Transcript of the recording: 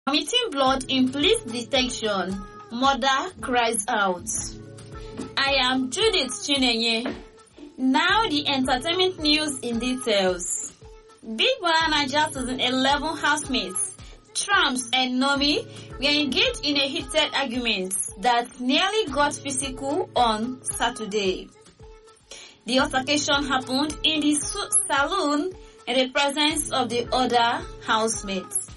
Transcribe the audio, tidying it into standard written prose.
Vomiting blood in police detection. Mother cries out. I am Judith Chinenye. Now the entertainment news in details. Big Brother Naija Season 11 housemates, Trumps and Nomi, were engaged in a heated argument that nearly got physical on Saturday. The altercation happened in the saloon in the presence of the other housemates.